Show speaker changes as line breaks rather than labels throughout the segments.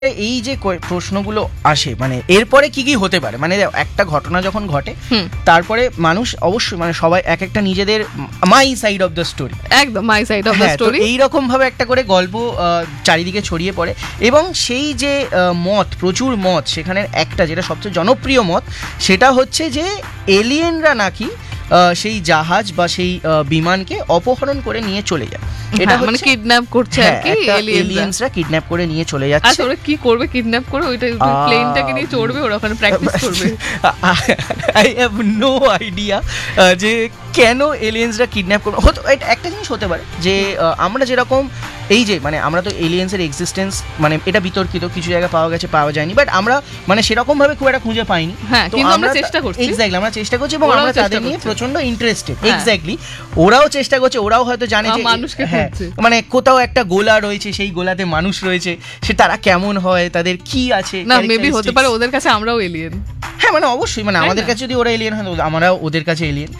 এই যে প্রশ্নগুলো আসে, মানে এরপরে কি কি হতে পারে, মানে একটা ঘটনা যখন ঘটে তারপরে মানুষ অবশ্যই মানে সবাই এক একটা নিজেদের my side of the story,
একদম my side of the story
এইরকম ভাবে একটা করে গল্প চারিদিকে ছড়িয়ে পড়ে। এবং সেই যে মত, প্রচুর মত, সেখানে একটা যেটা সবচেয়ে জনপ্রিয় মত সেটা হচ্ছে যে এলিয়েনরা নাকি সেই জাহাজ বা সেই বিমানকে অপহরণ করে নিয়ে চলে যায়।
এটা মানে কিডন্যাপ করছে আর কি,
এলিয়েন্সরা কিডন্যাপ করে নিয়ে চলে যাচ্ছে।
আচ্ছা ওরা কি করবে কিডন্যাপ করে? ওইটা প্লেনটাকে নিয়ে চড়বে, ওরা ওখানে প্র্যাকটিস করবে।
আই হ্যাভ নো আইডিয়া যে কেন এলিয়েন্সরা কিডন্যাপ করবে। একটা জিনিস হতে পারে যে আমরা যেরকম এই যে মানে আমরা তো এলিয়েন্সের এক্সিস্টেন্স মানে এটা বিতর্কিত, কিছু জায়গায় পাওয়া গেছে, পাওয়া যায়নি, বাট আমরা মানে সেরকম ভাবে খুব একটা খুঁজে পাইনি।
তো আমরা চেষ্টা করছি,
এক্স্যাক্টলি আমরা চেষ্টা করছি এবং আমরা তাদের নিয়ে প্রচন্ড ইন্টারেস্টেড। এক্স্যাক্টলি ওরাও চেষ্টা করছে, ওরাও হয়তো জানে যে মানে কোথাও একটা গোলা রয়েছে, সেই গোলাতে মানুষ রয়েছে, সে তারা কেমন হয়, তাদের কি আছে।
না মেবি হতে পারে ওদের কাছে আমরাও এলিয়েন।
হ্যাঁ মানে অবশ্যই, মানে আমাদের কাছে যদি ওরা এলিয়েন হয় আমরাও ওদের কাছে এলিয়েন।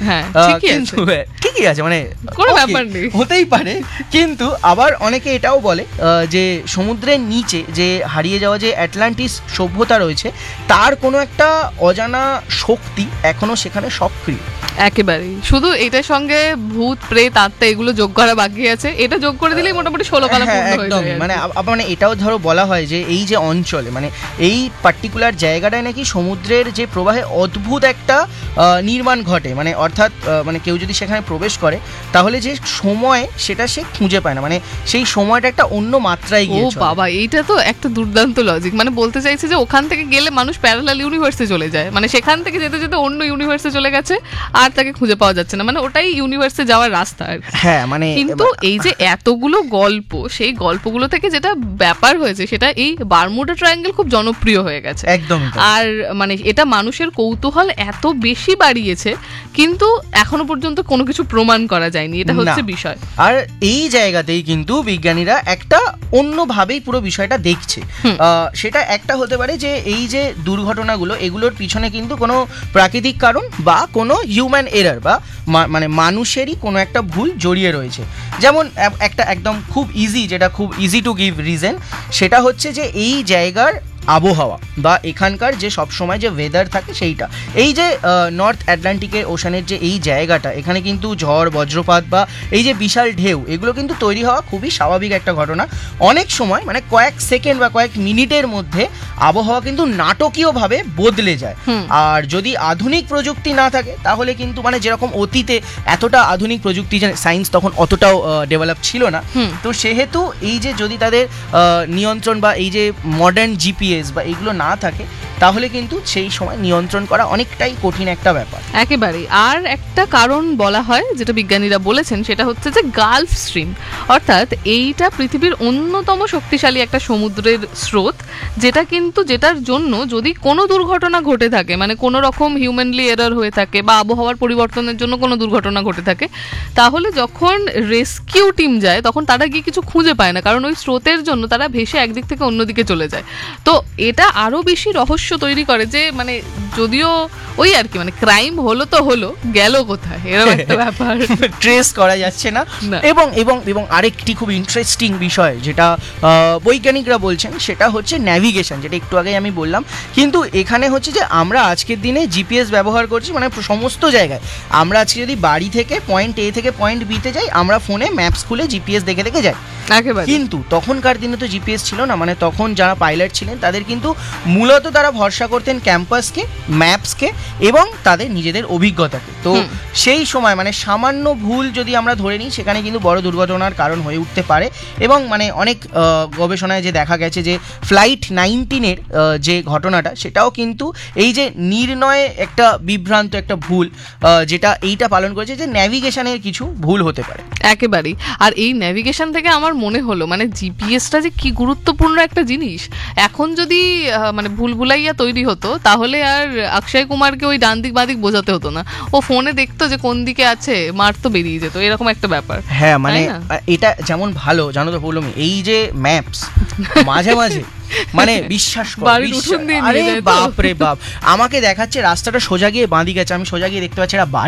ঠিকই আছে, মানে
কোনো ব্যাপার নেই,
হতেই পারে। কিন্তু আবার অনেকে এটাও বলে যে সমুদ্রের নিচে যে হারিয়ে যাওয়া যে আটলান্টিস সভ্যতা রয়েছে তার কোনো একটা অজানা শক্তি এখনো সেখানে সক্রিয়।
একেবারেই, শুধু এটার সঙ্গে ভূত প্রেত আত্মা এগুলো যোগ করা বাকি আছে, এটা যোগ করে দিলেই মোটামুটি 16 কালা পূর্ণ হয়ে যায়।
মানে মানে এটাও ধরো বলা হয় যে এই যে অঞ্চলে মানে এই পার্টিকুলার জায়গাটায় নাকি সমুদ্রের যে প্রবাহে অদ্ভুত একটা নির্মাণ ঘটে, মানে অর্থাৎ মানে কেউ যদি সেখানে প্রবেশ করে তাহলে যে সময় সেটা সে খুঁজে পায় না, মানে সেই সময়টা একটা অন্য মাত্রায় গিয়ে।
ও বাবা, এইটা তো একটা দুর্দান্ত লজিক। মানে বলতে চাইছে যে ওখান থেকে গেলে মানুষ প্যারালাল ইউনিভার্সে চলে যায়, মানে সেখান থেকে যেতে যেতে অন্য ইউনিভার্সে চলে গেছে আর তাকে খুঁজে পাওয়া যাচ্ছে না, মানে ওটাই ইউনিভার্সে যাওয়ার রাস্তা।
হ্যাঁ মানে
কিন্তু এই যে এতগুলো গল্প, সেই গল্পগুলো থেকে যেটা ব্যাপার হয়েছে সেটা এই বারমুডা ট্রায়াঙ্গেল খুব জনপ্রিয় হয়ে গেছে
একদম।
আর মানে এটা মানুষের কৌতূহল এত বেশি বাড়িয়েছে, কিন্তু এখনো পর্যন্ত কোনো কিছু প্রমাণ করা যায়নি, এটা হচ্ছে বিষয়।
আর এই জায়গাতেই কিন্তু বিজ্ঞানীরা একটা অন্যভাবেই পুরো বিষয়টা দেখছে। সেটা একটা হতে পারে যে এই যে দুর্ঘটনাগুলো এগুলোর পিছনে কিন্তু কোনো প্রাকৃতিক কারণ বা কোনো হিউম্যান এরার বা মানে মানুষেরই কোনো একটা ভুল জড়িয়ে রয়েছে। যেমন একটা একদম খুব ইজি, যেটা খুব ইজি টু গিভ রিজন, সেটা হচ্ছে যে এই জায়গার আবহাওয়া বা এখানকার যে সবসময় যে ওয়েদার থাকে সেইটা, এই যে নর্থ আটলান্টিকের ওশানের যে এই জায়গাটা, এখানে কিন্তু ঝড় বজ্রপাত বা এই যে বিশাল ঢেউ এগুলো কিন্তু তৈরি হওয়া খুবই স্বাভাবিক একটা ঘটনা। অনেক সময় মানে কয়েক সেকেন্ড বা কয়েক মিনিটের মধ্যে আবহাওয়া কিন্তু নাটকীয়ভাবে বদলে যায়। আর যদি আধুনিক প্রযুক্তি না থাকে তাহলে কিন্তু মানে যেরকম অতীতে এতটা আধুনিক প্রযুক্তি সায়েন্স তখন অতটাও ডেভেলপ ছিল না, তো সেহেতু এই যে যদি তাদের নিয়ন্ত্রণ বা এই যে মডার্ন জিপিএস বা এগুলো না থাকে তাহলে কিন্তু সেই সময় নিয়ন্ত্রণ করা অনেকটাই কঠিন একটা ব্যাপার।
একেবারেই। আর একটা কারণ বলা হয় যেটা বিজ্ঞানীরা বলেছেন সেটা হচ্ছে যে গালফ স্ট্রিম, অর্থাৎ এইটা পৃথিবীর অন্যতম শক্তিশালী একটা সমুদ্রের স্রোত, যেটা কিন্তু যেটার জন্য যদি কোনো দুর্ঘটনা ঘটে থাকে, মানে কোনো রকম হিউম্যানলি এরার হয়ে থাকে বা আবহাওয়ার পরিবর্তনের জন্য কোনো দুর্ঘটনা ঘটে থাকে, তাহলে যখন রেস্কিউ টিম যায় তখন তারা গিয়ে কিছু খুঁজে পায় না, কারণ ওই স্রোতের জন্য তারা ভেসে একদিক থেকে অন্যদিকে চলে যায়। তো এটা আরো বেশি রহস্য তৈরি করে যে মানে যদিও ওই আর কি মানে ক্রাইম হলো তো হলো, গেল কোথায় এরকম একটা ব্যাপার,
ট্রেস করা যাচ্ছে না। এবং এবং এবং আরেকটি খুব ইন্টারেস্টিং বিষয় যেটা বৈজ্ঞানিকরা বলছেন সেটা হচ্ছে ন্যাভিগেশন, যেটা একটু আগে আমি বললাম। কিন্তু এখানে হচ্ছে যে আমরা আজকের দিনে জিপিএস ব্যবহার করছি, মানে সমস্ত জায়গায় আমরা আজকে যদি বাড়ি থেকে পয়েন্ট এ থেকে পয়েন্ট বিতে যাই আমরা ফোনে ম্যাপস খুলে জিপিএস দেখে দেখে যাই। কিন্তু তখনকার দিনে তো জিপিএস ছিল না, মানে তখন যারা পাইলট ছিলেন তাদের কিন্তু মূলত তারা ভরসা করতেন ক্যাম্পাসকে, ম্যাপসকে এবং তাদের নিজেদের অভিজ্ঞতাকে। তো সেই সময় মানে সামান্য ভুল যদি আমরা ধরে নিই সেখানে কিন্তু বড় দুর্ঘটনার কারণ হয়ে উঠতে পারে। এবং মানে অনেক গবেষণায় যে দেখা গেছে যে ফ্লাইট 19-এর যে ঘটনাটা সেটাও কিন্তু এই যে নির্ণয়ে একটা বিভ্রান্ত একটা ভুল যেটা এইটা পালন করেছে যে ন্যাভিগেশনের কিছু ভুল হতে পারে।
একেবারেই। আর এই ন্যাভিগেশন থেকে আমার মনে হলো মানে জিপিএসটা যে কি গুরুত্বপূর্ণ একটা জিনিস। এখন যদি মানে ভুলভুলাইয়া তৈরি হতো তাহলে আর অক্ষয় কুমারকে ওই ডান দিক বাদিক বোঝাতে হতো না, ও ফোনে দেখতো যে কোন দিকে আছে, মার তো বেরিয়ে যেত, এরকম একটা ব্যাপার।
হ্যাঁ মানে এটা যেমন ভালো জানো তো বললাম, এই যে ম্যাপস মাঝে মাঝে মানে বিশ্বাস করো, আরে বাপ রে বাপ, আমাকে দেখাচ্ছে রাস্তাটা সোজা গিয়ে বাঁ দিকে আছে, আমি সোজা গিয়ে দেখতে পাচ্ছি এটা বাড়ি,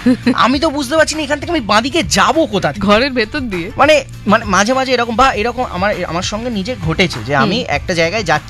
আমি তো বুঝতে পারছি না এখান থেকে আমি বাঁদিকে যাবো কোথা থেকে।
ঘরের ভেতর দিয়ে।
মানে মানে মাঝে মাঝে এরকম বা এরকম আমার সঙ্গে নিজে ঘটেছে যে আমি একটা জায়গায় যাচ্ছি,